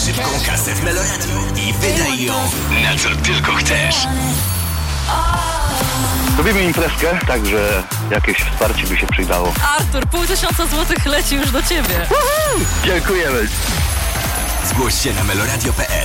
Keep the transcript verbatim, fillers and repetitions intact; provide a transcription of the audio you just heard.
szybką kasę w Meloradiu i wydaj ją na co tylko chcesz. Robimy imprezkę, także jakieś wsparcie by się przydało. Artur, pół tysiąca złotych leci już do ciebie. Uhu! Dziękujemy. Zgłoś się na meloradio kropka p l.